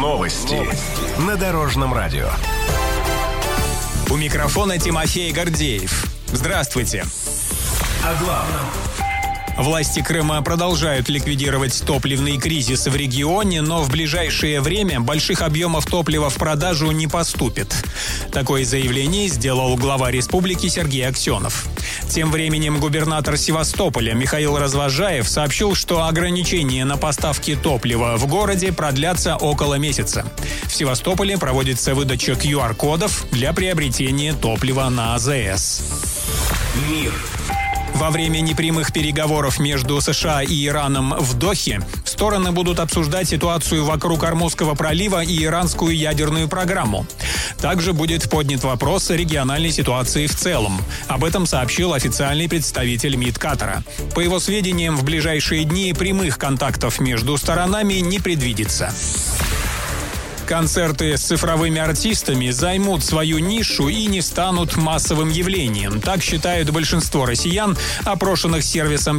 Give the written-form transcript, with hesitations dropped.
Новости на Дорожном радио. У микрофона Тимофей Гордеев. Здравствуйте. О главном. Власти Крыма продолжают ликвидировать топливный кризис в регионе, но в ближайшее время больших объемов топлива в продажу не поступит. Такое заявление сделал глава республики Сергей Аксенов. Тем временем губернатор Севастополя Михаил Развозжаев сообщил, что ограничения на поставки топлива в городе продлятся около месяца. В Севастополе проводится выдача QR-кодов для приобретения топлива на АЗС. Мир. Во время непрямых переговоров между США и Ираном в Дохе стороны будут обсуждать ситуацию вокруг Ормузского пролива и иранскую ядерную программу. Также будет поднят вопрос региональной ситуации в целом. Об этом сообщил официальный представитель МИД Катара. По его сведениям, в ближайшие дни прямых контактов между сторонами не предвидится. Концерты с цифровыми артистами займут свою нишу и не станут массовым явлением. Так считают большинство россиян, опрошенных сервисом